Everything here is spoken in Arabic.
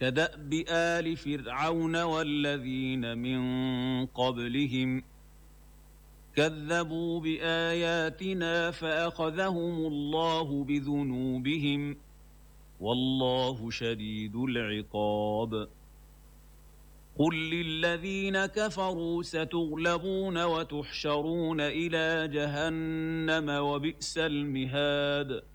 كدأب آل فرعون والذين من قبلهم كذبوا بآياتنا فأخذهم الله بذنوبهم والله شديد العقاب. قل للذين كفروا ستغلبون وتحشرون إلى جهنم وبئس المهاد.